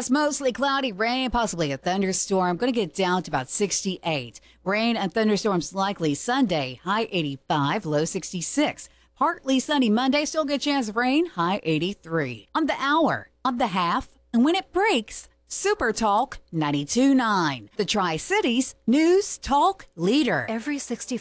forecast, mostly cloudy, rain, possibly a thunderstorm. Going to get down to about 68. Rain and thunderstorms likely Sunday, high 85, low 66. Partly sunny Monday, still good chance of rain, high 83. On the hour, on the half, and when it breaks, Super Talk 92.9. The Tri-Cities News Talk Leader. Every 60